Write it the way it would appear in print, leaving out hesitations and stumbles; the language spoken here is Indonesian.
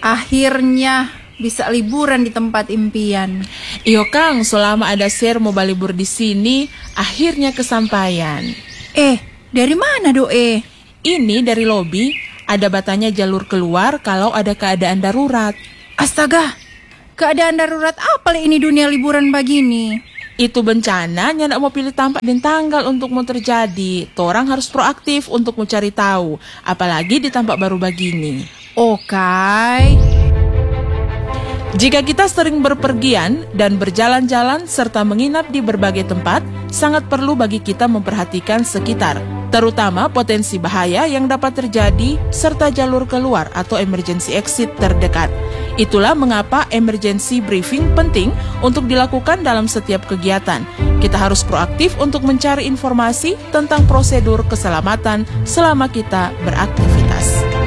Akhirnya bisa liburan di tempat impian. Iyo Kang, selama ada share mau libur di sini, akhirnya kesampaian. Dari mana Doe? Ini dari lobi, ada batanya jalur keluar kalau ada keadaan darurat. Astaga, keadaan darurat apa ini dunia liburan begini? Itu bencana, nyandak mau pilih tempat dan tanggal untuk mau terjadi. Torang harus proaktif untuk mencari tahu, apalagi di tempat baru begini. Oke. Jika kita sering berpergian dan berjalan-jalan serta menginap di berbagai tempat, sangat perlu bagi kita memperhatikan sekitar, terutama potensi bahaya yang dapat terjadi serta jalur keluar atau emergency exit terdekat. Itulah mengapa emergency briefing penting untuk dilakukan dalam setiap kegiatan. Kita harus proaktif untuk mencari informasi tentang prosedur keselamatan selama kita beraktivitas.